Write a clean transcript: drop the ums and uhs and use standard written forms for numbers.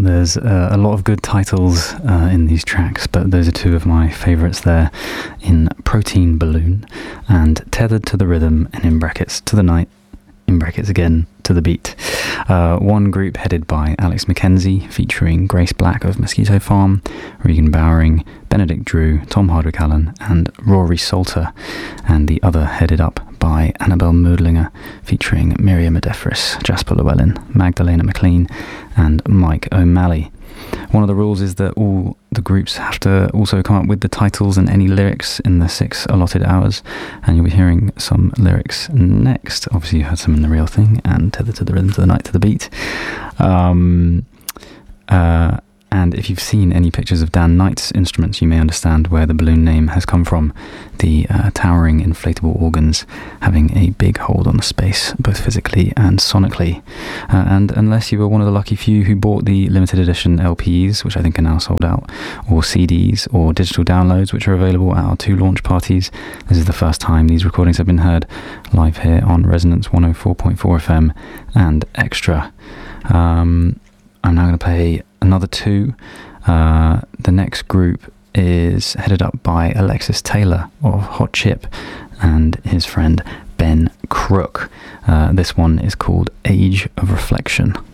There's a lot of good titles in these tracks, but those are two of my favourites there, in Protein Balloon and Tethered to the Rhythm, and in brackets to the night, in brackets again to the beat. One group headed by Alex McKenzie, featuring Grace Black of Mosquito Farm, Regan Bowering, Benedict Drew, Tom Hardwick-Allen and Rory Salter, and the other headed up by Annabelle Moodlinger, featuring Miriam Adefris, Jasper Llewellyn, Magdalena McLean and Mike O'Malley. One of the rules is that all the groups have to also come up with the titles and any lyrics in the 6 allotted hours, and you'll be hearing some lyrics next. Obviously you heard some in The Real Thing and Tethered to the Rhythm, to the Night, to the Beat. And if you've seen any pictures of Dan Knight's instruments, you may understand where the balloon name has come from. The towering inflatable organs having a big hold on the space, both physically and sonically. And unless you were one of the lucky few who bought the limited edition LPs, which I think are now sold out, or CDs, or digital downloads, which are available at our 2 launch parties, this is the first time these recordings have been heard live here on Resonance 104.4 FM and Extra. I'm now going to play another 2. The next group is headed up by Alexis Taylor of Hot Chip and his friend Ben Crook. This one is called Age of Reflection.